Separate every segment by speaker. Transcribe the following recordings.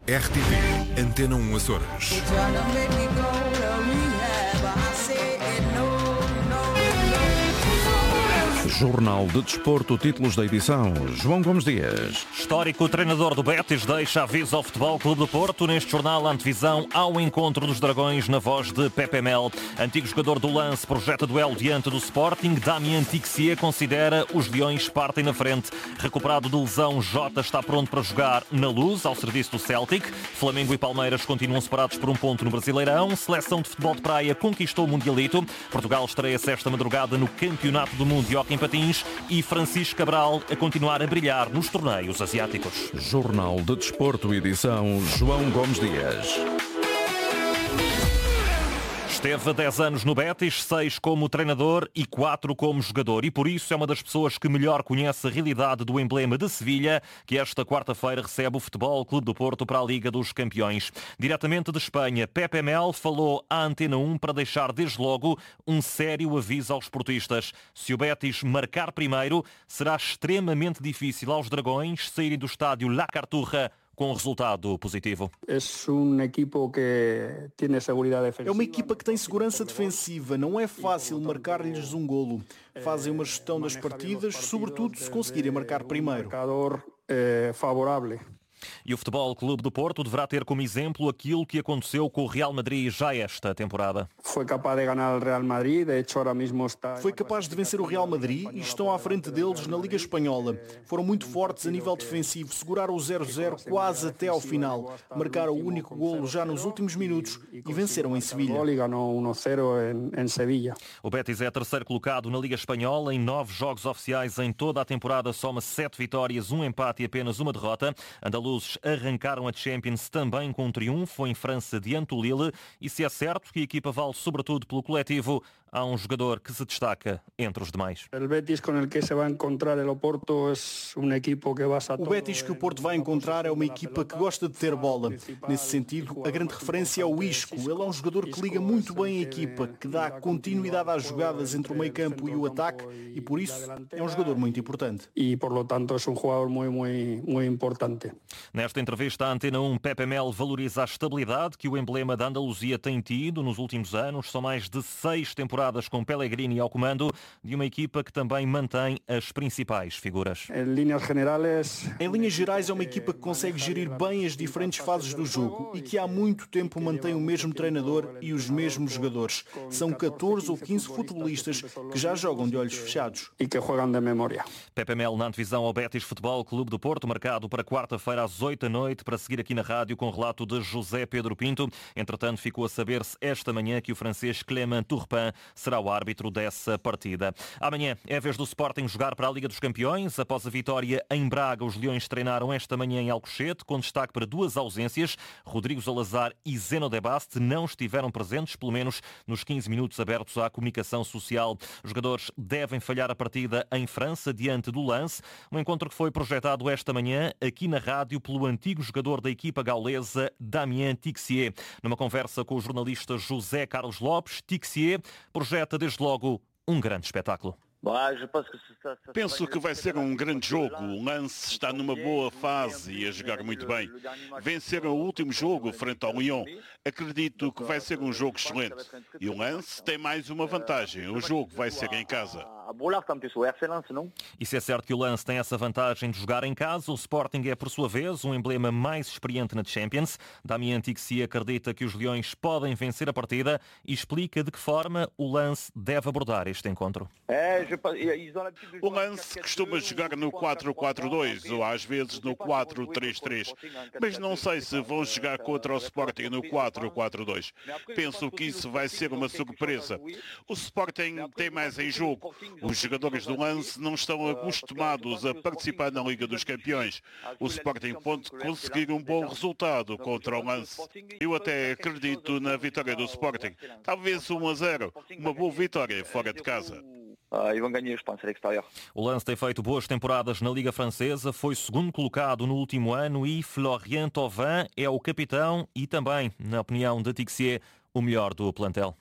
Speaker 1: RTP Antena 1 Açores. Jornal de Desporto, títulos da edição. João Gomes Dias.
Speaker 2: Histórico treinador do Betis deixa aviso ao Futebol Clube do Porto. Neste jornal, a antevisão ao encontro dos Dragões na voz de Pepe Mel. Antigo jogador do Lance projeta duelo diante do Sporting. Damien Tixier considera os Leões partem na frente. Recuperado de lesão, Jota está pronto para jogar na Luz, ao serviço do Celtic. Flamengo e Palmeiras continuam separados por um ponto no Brasileirão. Seleção de futebol de praia conquistou o Mundialito. Portugal estreia-se esta madrugada no Campeonato do Mundo de Hóquei em Patins e Francisco Cabral a continuar a brilhar nos torneios asiáticos.
Speaker 1: Jornal de Desporto, edição João Gomes Dias.
Speaker 2: Esteve 10 anos no Betis, 6 como treinador e 4 como jogador. E por isso é uma das pessoas que melhor conhece a realidade do emblema de Sevilha, que esta quarta-feira recebe o Futebol Clube do Porto para a Liga dos Campeões. Diretamente de Espanha, Pepe Mel falou à Antena 1 para deixar desde logo um sério aviso aos portistas. Se o Betis marcar primeiro, será extremamente difícil aos Dragões saírem do estádio La Cartuja com um resultado positivo.
Speaker 3: É uma equipa que tem segurança defensiva. Não é fácil marcar-lhes um golo. Fazem uma gestão das partidas, sobretudo se conseguirem marcar primeiro.
Speaker 2: E o Futebol Clube do Porto deverá ter como exemplo aquilo que aconteceu com o Real Madrid já esta temporada.
Speaker 3: Foi capaz de vencer o Real Madrid e estão à frente deles na Liga Espanhola. Foram muito fortes a nível defensivo, seguraram o 0-0 quase até ao final. Marcaram o único golo já nos últimos minutos e venceram em Sevilha.
Speaker 2: O Betis é terceiro colocado na Liga Espanhola. Em 9 jogos oficiais em toda a temporada soma 7 vitórias, 1 empate e apenas uma derrota. Andaluzes arrancaram a Champions também com um triunfo em França diante do Lille. E se é certo que a equipa vale sobretudo pelo coletivo, há um jogador que se destaca entre os demais.
Speaker 3: O Betis que o Porto vai encontrar é uma equipa que gosta de ter bola. Nesse sentido, a grande referência é o Isco. Ele é um jogador que liga muito bem a equipa, que dá continuidade às jogadas entre o meio-campo e o ataque e, por isso, é um jogador muito importante. E, por lo tanto, é um jogador muito importante.
Speaker 2: Nesta entrevista à Antena 1, Pepe Mel valoriza a estabilidade que o emblema da Andaluzia tem tido nos últimos anos. São mais de 6 temporadas com Pellegrini ao comando de uma equipa que também mantém as principais figuras.
Speaker 3: Em linhas gerais, é uma equipa que consegue gerir bem as diferentes fases do jogo e que há muito tempo mantém o mesmo treinador e os mesmos jogadores. São 14 ou 15 futebolistas que já jogam de olhos fechados. E que jogam de memória.
Speaker 2: Pepe Mel na antevisão ao Betis Futebol Clube do Porto, marcado para quarta-feira às 8 da noite, para seguir aqui na rádio com o relato de José Pedro Pinto. Entretanto, ficou a saber-se esta manhã que o francês Clément Turpin será o árbitro dessa partida. Amanhã é a vez do Sporting jogar para a Liga dos Campeões. Após a vitória em Braga, os Leões treinaram esta manhã em Alcochete, com destaque para 2 ausências. Rodrigo Salazar e Zeno de Baste não estiveram presentes, pelo menos nos 15 minutos abertos à comunicação social. Os jogadores devem falhar a partida em França, diante do Lance. Um encontro que foi projetado esta manhã aqui na rádio pelo antigo jogador da equipa gaulesa, Damien Tixier. Numa conversa com o jornalista José Carlos Lopes, Tixier projeta desde logo um grande espetáculo.
Speaker 4: Penso que vai ser um grande jogo. O Lance está numa boa fase e a jogar muito bem. Venceram o último jogo frente ao Lyon. Acredito que vai ser um jogo excelente. E o Lance tem mais uma vantagem. O jogo vai ser em casa.
Speaker 2: E se é certo que o Lance tem essa vantagem de jogar em casa, o Sporting é, por sua vez, um emblema mais experiente na Champions. Damien Tixier acredita que os Leões podem vencer a partida e explica de que forma o Lance deve abordar este encontro.
Speaker 4: O Lance costuma jogar no 4-4-2 ou às vezes no 4-3-3, mas não sei se vão jogar contra o Sporting no 4-4-2. Penso que isso vai ser uma surpresa. O Sporting tem mais em jogo. Os jogadores do Lance não estão acostumados a participar na Liga dos Campeões. O Sporting pode conseguir um bom resultado contra o Lance. Eu até acredito na vitória do Sporting. Talvez 1-0, uma boa vitória fora de casa.
Speaker 2: O Lance tem feito boas temporadas na Liga Francesa, foi segundo colocado no último ano e Florian Thauvin é o capitão e também, na opinião de Tixier, o melhor do plantel.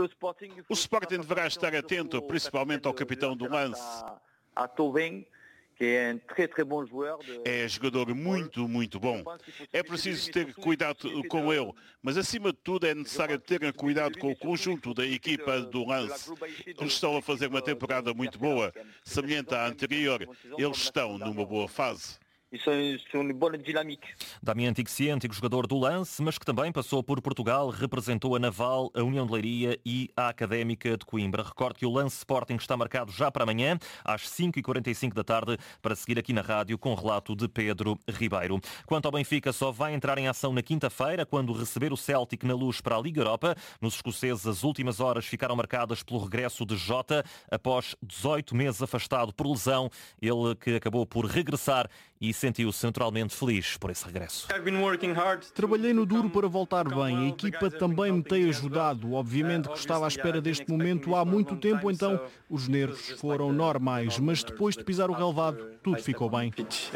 Speaker 4: O Sporting deverá estar atento, principalmente ao capitão do Lance. É jogador muito, muito bom. É preciso ter cuidado com ele, mas acima de tudo é necessário ter cuidado com o conjunto da equipa do Lens. Eles estão a fazer uma temporada muito boa, semelhante à anterior. Eles estão numa boa fase.
Speaker 5: Isso é uma boa dinâmica.
Speaker 2: Damien Tixier, antigo jogador do Lens, mas que também passou por Portugal, representou a Naval, a União de Leiria e a Académica de Coimbra. Recordo que o Lens Sporting está marcado já para amanhã, às 5h45 da tarde, para seguir aqui na rádio com o relato de Pedro Ribeiro. Quanto ao Benfica, só vai entrar em ação na quinta-feira, quando receber o Celtic na Luz para a Liga Europa. Nos escoceses, as últimas horas ficaram marcadas pelo regresso de Jota, após 18 meses afastado por lesão. Ele que acabou por regressar e sentiu-se naturalmente feliz por esse regresso.
Speaker 3: Trabalhei no duro para voltar bem. A equipa também me tem ajudado. Obviamente que estava à espera deste momento há muito tempo, então os nervos foram normais. Mas depois de pisar o relvado, tudo ficou bem.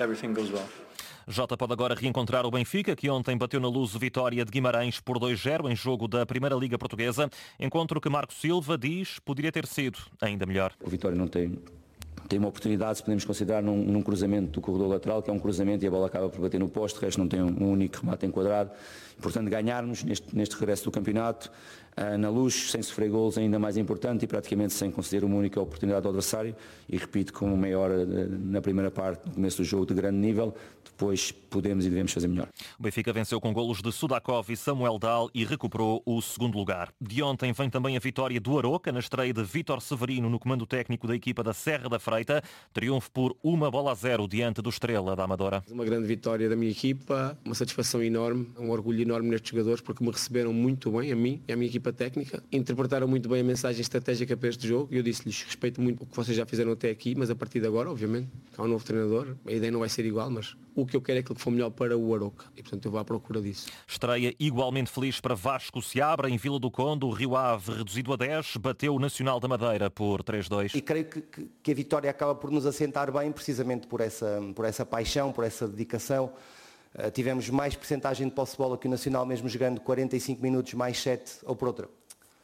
Speaker 2: Jota pode agora reencontrar o Benfica, que ontem bateu na Luz o Vitória de Guimarães por 2-0 em jogo da Primeira Liga Portuguesa. Encontro que Marco Silva diz poderia ter sido ainda melhor.
Speaker 6: O Vitória não tem uma oportunidade, se podemos considerar, num cruzamento do corredor lateral, que é um cruzamento e a bola acaba por bater no poste, o resto não tem um único remate enquadrado. Portanto, ganharmos neste regresso do campeonato, na Luz, sem sofrer golos, ainda mais importante, e praticamente sem conceder uma única oportunidade ao adversário. E repito, com meia hora na primeira parte, no começo do jogo, de grande nível, depois podemos e devemos fazer melhor.
Speaker 2: O Benfica venceu com golos de Sudakov e Samuel Dahl e recuperou o segundo lugar. De ontem vem também a vitória do Aroca, na estreia de Vítor Severino no comando técnico da equipa da Serra da Freita. Triunfo por 1-0 diante do Estrela da Amadora.
Speaker 7: Uma grande vitória da minha equipa, uma satisfação enorme, um orgulho enorme nestes jogadores, porque me receberam muito bem, a mim e a minha equipa técnica. Interpretaram muito bem a mensagem estratégica para este jogo e eu disse-lhes: respeito muito o que vocês já fizeram até aqui, mas a partir de agora, obviamente, há um novo treinador, a ideia não vai ser igual, mas o que eu quero é aquilo que for melhor para o Aroca e, portanto, eu vou à procura disso.
Speaker 2: Estreia igualmente feliz para Vasco Seabra em Vila do Conde. O Rio Ave, reduzido a 10, bateu o Nacional da Madeira por 3-2.
Speaker 8: E creio que a vitória acaba por nos assentar bem, precisamente por essa paixão, por essa dedicação. Tivemos mais percentagem de posse de bola que o Nacional, mesmo jogando 45 minutos mais 7, ou por outra,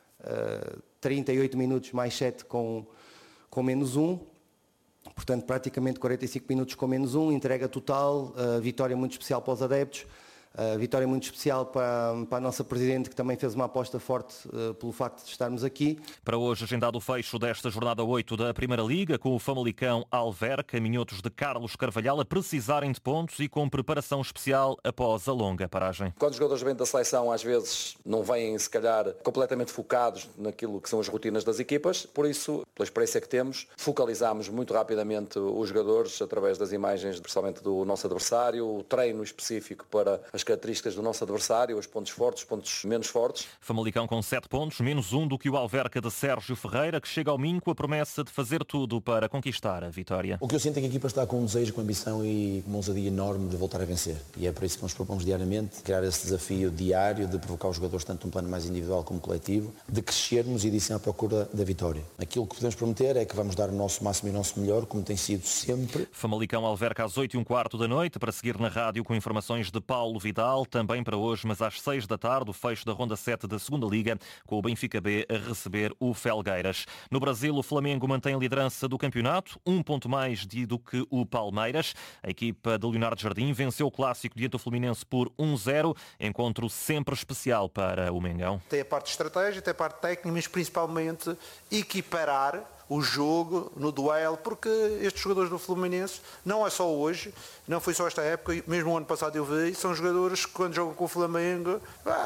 Speaker 8: 38 minutos mais 7 com menos 1. Portanto, praticamente 45 minutos com menos 1, entrega total, vitória muito especial para os adeptos, vitória muito especial para a nossa Presidente, que também fez uma aposta forte pelo facto de estarmos aqui.
Speaker 2: Para hoje, agendado o fecho desta jornada 8 da Primeira Liga, com o Famalicão Alverca, minhotos de Carlos Carvalhal a precisarem de pontos e com preparação especial após a longa paragem.
Speaker 9: Quando os jogadores vêm da seleção, às vezes não vêm, se calhar, completamente focados naquilo que são as rotinas das equipas, por isso, pela experiência que temos, focalizámos muito rapidamente os jogadores através das imagens, principalmente do nosso adversário, o treino específico para as características do nosso adversário, os pontos fortes, os pontos menos fortes.
Speaker 2: Famalicão com 7 pontos, menos 1 do que o Alverca de Sérgio Ferreira, que chega ao Minho com a promessa de fazer tudo para conquistar a vitória.
Speaker 10: O que eu sinto é que a equipa está com um desejo, com ambição e com uma ousadia enorme de voltar a vencer. E é por isso que nos propomos diariamente criar esse desafio diário de provocar os jogadores tanto num plano mais individual como coletivo, de crescermos e de ir à procura da vitória. Aquilo que podemos prometer é que vamos dar o nosso máximo e o nosso melhor, como tem sido sempre.
Speaker 2: Famalicão Alverca às 8h15 da noite, para seguir na rádio com informações de Paulo Vidal. Também para hoje, mas às 6 da tarde, o fecho da Ronda 7 da Segunda Liga, com o Benfica B a receber o Felgueiras. No Brasil, o Flamengo mantém a liderança do campeonato, 1 ponto mais do que o Palmeiras. A equipa de Leonardo Jardim venceu o clássico diante do Fluminense por 1-0, encontro sempre especial para o Mengão.
Speaker 11: Tem a parte de estratégia, tem a parte técnica, mas principalmente equiparar o jogo no duelo, porque estes jogadores do Fluminense, não é só hoje, não foi só esta época, mesmo o ano passado eu vi, são jogadores que quando jogam com o Flamengo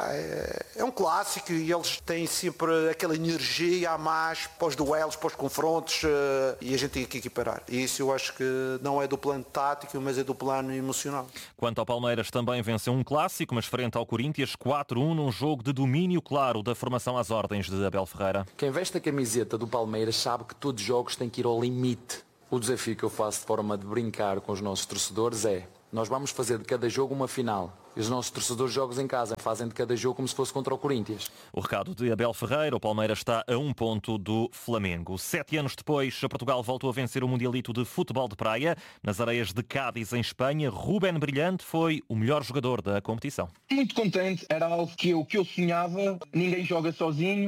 Speaker 11: é um clássico e eles têm sempre aquela energia a mais para os duelos, para os confrontos, e a gente tem que equiparar. E isso eu acho que não é do plano tático, mas é do plano emocional.
Speaker 2: Quanto ao Palmeiras, também venceu um clássico, mas frente ao Corinthians 4-1 num jogo de domínio claro da formação às ordens de Abel Ferreira.
Speaker 12: Quem veste a camiseta do Palmeiras sabe que todos os jogos têm que ir ao limite. O desafio que eu faço de forma de brincar com os nossos torcedores é: nós vamos fazer de cada jogo uma final. E os nossos torcedores jogos em casa fazem de cada jogo como se fosse contra o Corinthians.
Speaker 2: O recado de Abel Ferreira, o Palmeiras está a 1 ponto do Flamengo. 7 anos depois, Portugal voltou a vencer o Mundialito de Futebol de Praia. Nas areias de Cádiz, em Espanha, Rubén Brilhante foi o melhor jogador da competição.
Speaker 13: Muito contente, era algo que eu sonhava. Ninguém joga sozinho.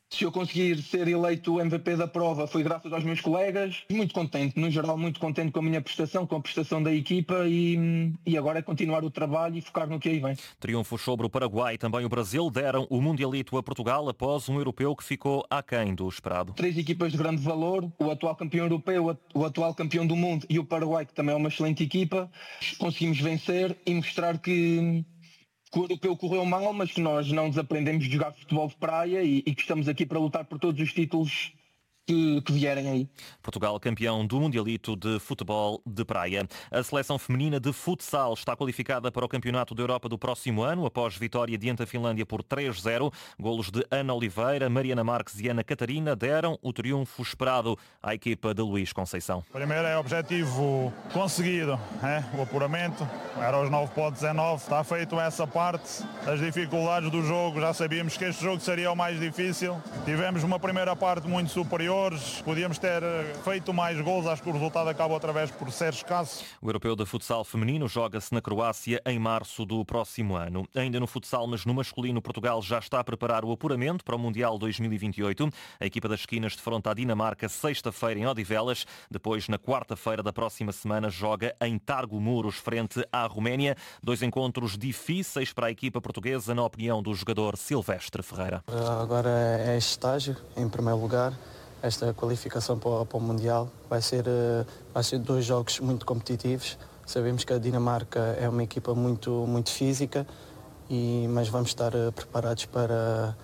Speaker 13: Se eu conseguir ser eleito o MVP da prova foi graças aos meus colegas. Muito contente, no geral, muito contente com a minha prestação, com a prestação da equipa e agora é continuar o trabalho e focar no que aí vem.
Speaker 2: Triunfos sobre o Paraguai e também o Brasil deram o Mundialito a Portugal após um europeu que ficou aquém do esperado.
Speaker 13: 3 equipas de grande valor, o atual campeão europeu, o atual campeão do mundo e o Paraguai, que também é uma excelente equipa. Conseguimos vencer e mostrar que o europeu correu mal, mas que nós não desaprendemos de jogar futebol de praia e que estamos aqui para lutar por todos os títulos que vierem aí.
Speaker 2: Portugal campeão do Mundialito de futebol de praia. A seleção feminina de futsal está qualificada para o Campeonato da Europa do próximo ano, após vitória diante da Finlândia por 3-0. Golos de Ana Oliveira, Mariana Marques e Ana Catarina deram o triunfo esperado à equipa de Luís Conceição.
Speaker 14: Primeiro é objetivo conseguido, o apuramento. Era os 9.19, está feito essa parte. As dificuldades do jogo, já sabíamos que este jogo seria o mais difícil. Tivemos uma primeira parte muito superior. Podíamos ter feito mais gols, acho que o resultado acaba outra vez por ser escasso.
Speaker 2: O europeu de futsal feminino joga-se na Croácia em março do próximo ano. Ainda no futsal, mas no masculino, Portugal já está a preparar o apuramento para o Mundial 2028. A equipa das esquinas defronta a Dinamarca sexta-feira em Odivelas. Depois, na quarta-feira da próxima semana, joga em Targu Muros frente à Roménia. 2 encontros difíceis para a equipa portuguesa, na opinião do jogador Silvestre Ferreira.
Speaker 15: Agora é este estágio, em primeiro lugar. Esta qualificação para o Mundial vai ser 2 jogos muito competitivos. Sabemos que a Dinamarca é uma equipa muito física, mas vamos estar preparados para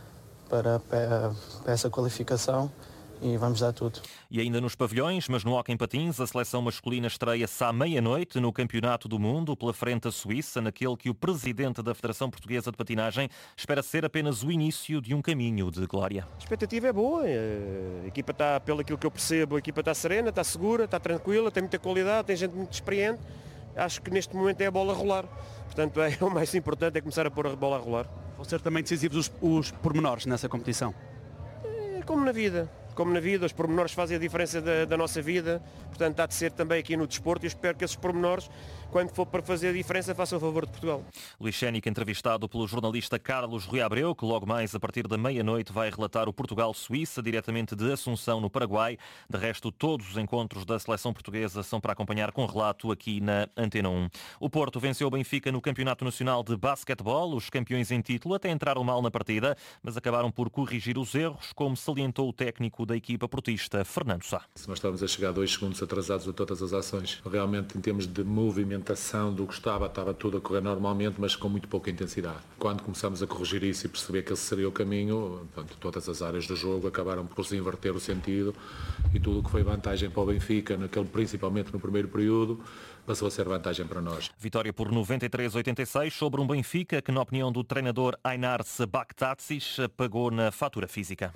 Speaker 15: essa qualificação e vamos dar tudo.
Speaker 2: E ainda nos pavilhões, mas no hóquei em patins, a seleção masculina estreia-se à meia-noite no Campeonato do Mundo, pela frente à Suíça, naquele que o presidente da Federação Portuguesa de Patinagem espera ser apenas o início de um caminho de glória.
Speaker 16: A expectativa é boa, a equipa está, pelo que eu percebo, a equipa está serena, está segura, está tranquila, tem muita qualidade, tem gente muito experiente. Acho que neste momento é a bola a rolar. Portanto, o mais importante é começar a pôr a bola a rolar.
Speaker 17: Vão ser também decisivos os pormenores nessa competição?
Speaker 16: É como na vida. Como na vida, os pormenores fazem a diferença da nossa vida, portanto há de ser também aqui no desporto e eu espero que esses pormenores, quando for para fazer a diferença, façam a favor de Portugal.
Speaker 2: Luís Chénic, entrevistado pelo jornalista Carlos Rui Abreu, que logo mais a partir da meia-noite vai relatar o Portugal-Suíça, diretamente de Assunção, no Paraguai. De resto, todos os encontros da seleção portuguesa são para acompanhar com relato aqui na Antena 1. O Porto venceu o Benfica no Campeonato Nacional de Basquetebol. Os campeões em título até entraram mal na partida, mas acabaram por corrigir os erros, como salientou o técnico da equipa portista, Fernando Sá.
Speaker 18: Nós estávamos a chegar 2 segundos atrasados a todas as ações. Realmente, em termos de movimentação do que estava tudo a correr normalmente, mas com muito pouca intensidade. Quando começámos a corrigir isso e perceber que esse seria o caminho, portanto, todas as áreas do jogo acabaram por se inverter o sentido e tudo o que foi vantagem para o Benfica, principalmente no primeiro período, passou a ser vantagem para nós.
Speaker 2: Vitória por 93-86 sobre um Benfica que, na opinião do treinador Ainar Baktatsis, pagou na fatura física.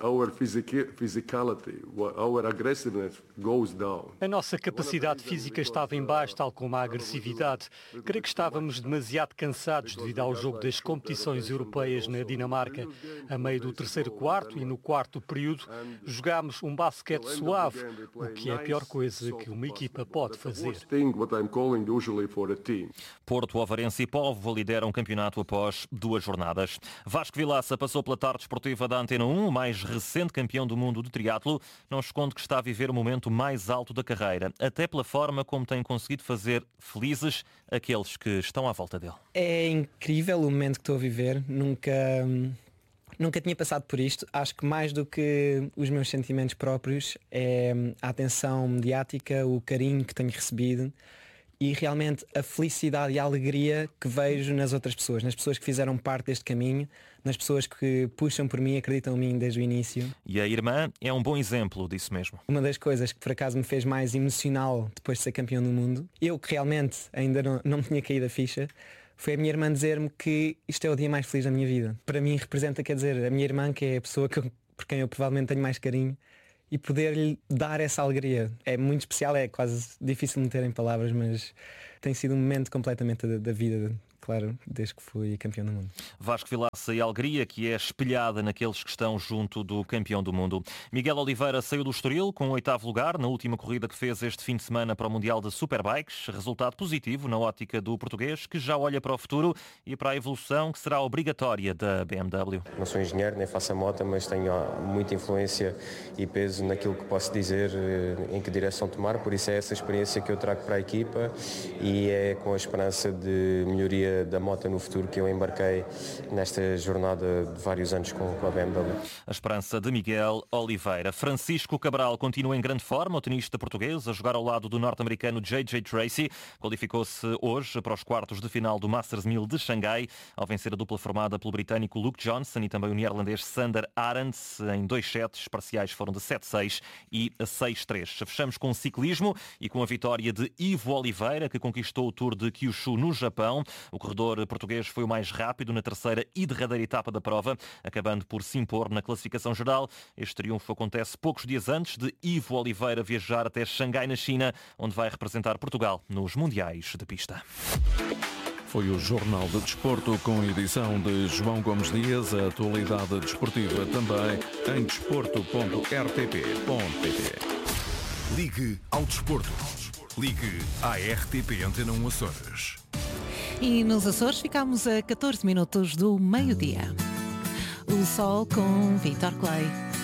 Speaker 19: A nossa capacidade física estava em baixo, tal como a agressividade. Creio que estávamos demasiado cansados devido ao jogo das competições europeias na Dinamarca. A meio do terceiro quarto e no quarto período, jogámos um basquete suave, o que é a pior coisa que uma equipa pode fazer.
Speaker 2: Porto, Ovarense e Póvoa lideram o campeonato após 2 jornadas. Vasco Vilaça passou pela tarde esportiva da Antena 1, o mais recente campeão do mundo de triatlo. Não esconde que está a viver o momento mais alto da carreira, até pela forma como tem conseguido fazer felizes aqueles que estão à volta dele.
Speaker 20: É incrível o momento que estou a viver. Nunca tinha passado por isto. Acho que mais do que os meus sentimentos próprios é a atenção mediática, o carinho que tenho recebido e realmente a felicidade e a alegria que vejo nas outras pessoas, nas pessoas que fizeram parte deste caminho, nas pessoas que puxam por mim, acreditam em mim desde o início.
Speaker 2: E a irmã é um bom exemplo disso mesmo.
Speaker 20: Uma das coisas que por acaso me fez mais emocional depois de ser campeão do mundo, eu que realmente ainda não me tinha caído a ficha, foi a minha irmã dizer-me que isto é o dia mais feliz da minha vida. Para mim representa, quer dizer, a minha irmã, que é a pessoa por quem eu provavelmente tenho mais carinho, e poder-lhe dar essa alegria. É muito especial, é quase difícil de meter em palavras, mas tem sido um momento completamente da vida claro, desde que fui campeão do mundo.
Speaker 2: Vasco Vilaça e alegria que é espelhada naqueles que estão junto do campeão do mundo. Miguel Oliveira saiu do Estoril com o 8º lugar na última corrida que fez este fim de semana para o Mundial de Superbikes. Resultado positivo na ótica do português, que já olha para o futuro e para a evolução que será obrigatória da BMW.
Speaker 21: Não sou engenheiro, nem faço a moto, mas tenho muita influência e peso naquilo que posso dizer, em que direção tomar, por isso é essa experiência que eu trago para a equipa e é com a esperança de melhoria da moto no futuro que eu embarquei nesta jornada de vários anos com a BMW.
Speaker 2: A esperança de Miguel Oliveira. Francisco Cabral continua em grande forma, o tenista português, a jogar ao lado do norte-americano J.J. Tracy. Qualificou-se hoje para os quartos de final do Masters 1000 de Xangai, ao vencer a dupla formada pelo britânico Luke Johnson e também o neerlandês Sander Arends em 2 sets. Parciais foram de 7-6 e 6-3. Fechamos com o ciclismo e com a vitória de Ivo Oliveira, que conquistou o Tour de Kyushu no Japão. O corredor português foi o mais rápido na terceira e derradeira etapa da prova, acabando por se impor na classificação geral. Este triunfo acontece poucos dias antes de Ivo Oliveira viajar até Xangai, na China, onde vai representar Portugal nos Mundiais de Pista.
Speaker 1: Foi o Jornal de Desporto com edição de João Gomes Dias. A atualidade desportiva também em desporto.rtp.pt.
Speaker 22: Ligue ao desporto. Ligue à RTP Antena 1 Açores.
Speaker 23: E nos Açores ficamos a 14 minutos do meio-dia. O sol com Vítor Clay.